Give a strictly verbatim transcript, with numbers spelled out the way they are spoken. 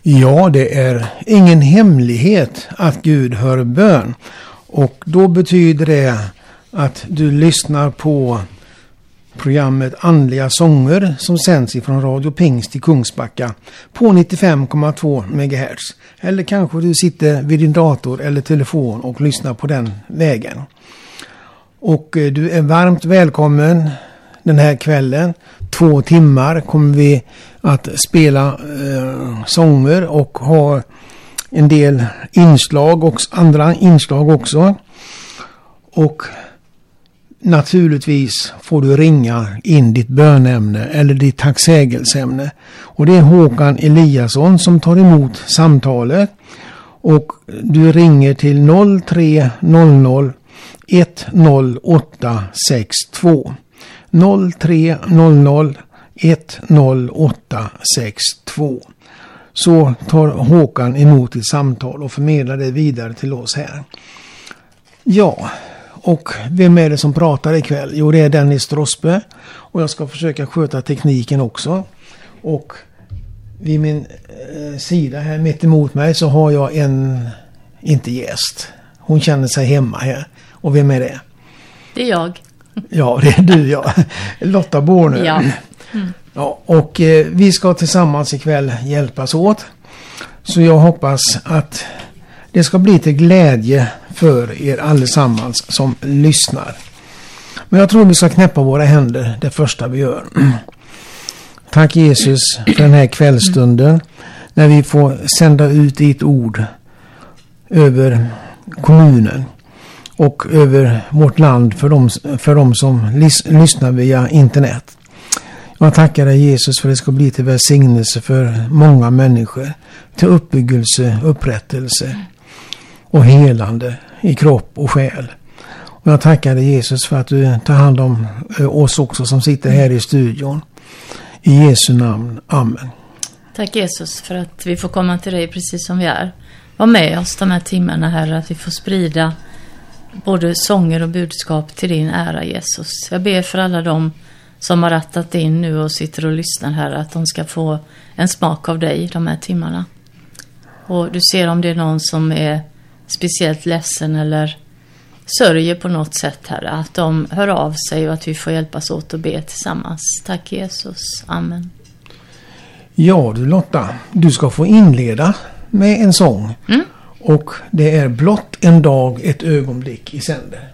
Ja, det är ingen hemlighet att Gud hör bön. Och då betyder det att du lyssnar på programmet Andliga sånger som sänds ifrån Radio Pingst i Kungsbacka på nittiofem komma två megahertz. Eller kanske du sitter vid din dator eller telefon och lyssnar på den vägen. Och du är varmt välkommen den här kvällen. Två timmar kommer vi att spela eh, sånger och ha en del inslag och andra inslag också. Och naturligtvis får du ringa in ditt bönämne eller ditt tacksägelseämne. Och det är Håkan Eliasson som tar emot samtalet. Och du ringer till noll tre noll noll ett noll åtta sex två. noll tre noll noll ett noll åtta sex två. Så tar Håkan emot ditt samtal och förmedlar det vidare till oss här. Ja, och vem är det som pratar ikväll? Jo, det är Dennis Drospe. Och jag ska försöka sköta tekniken också. Och vid min eh, sida här mitt emot mig så har jag en, inte gäst. Hon känner sig hemma här. Och vem är det? Det är jag. Ja, det är du, ja. Lotta Bornö. Ja. Mm. Ja, och eh, vi ska tillsammans ikväll hjälpas åt. Så jag hoppas att det ska bli till glädje för er allesammans som lyssnar. Men jag tror vi ska knäppa våra händer det första vi gör. Tack Jesus för den här kvällstunden när vi får sända ut ditt ord över kommunen och över vårt land för dem, för dem som lys- lyssnar via internet. Jag tackar dig Jesus för att det ska bli till välsignelse för många människor, till uppbyggelse, upprättelse och helande i kropp och själ. Och jag tackar dig Jesus för att du tar hand om oss också som sitter här i studion. I Jesu namn, amen. Tack Jesus för att vi får komma till dig precis som vi är. Var med oss de här timmarna här, att vi får sprida både sånger och budskap till din ära Jesus. Jag ber för alla dem som har rattat in nu och sitter och lyssnar här, att de ska få en smak av dig de här timmarna. Och du ser om det är någon som är speciellt ledsen eller sörjer på något sätt här, att de hör av sig och att vi får hjälpas åt och be tillsammans. Tack Jesus, amen. Ja du Lotta, du ska få inleda med en sång. Mm. Och det är blott en dag, ett ögonblick i sänder.